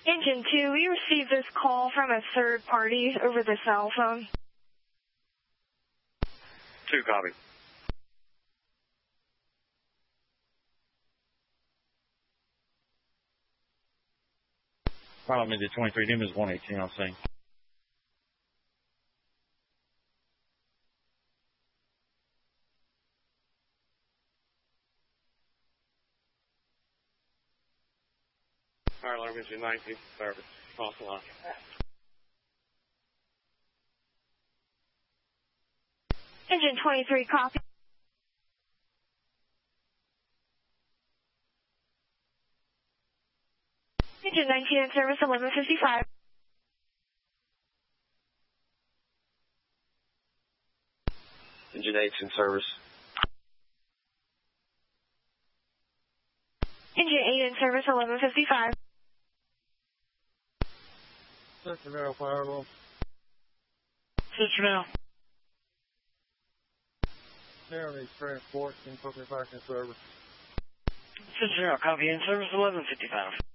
Engine 2, we received this call from a third party over the cell phone. 2, copy. Problem is 23, them is 118, I'll see. Fire alarm engine 19, service. False alarm. Engine 23, copy. Engine 19 in service, 11:55. Engine 8's in service. Engine 8 in service, 11:55. Sister now, Firewall. Sister now. Narrowly transport, in public parking service. Sister now, copy in service, 11:55.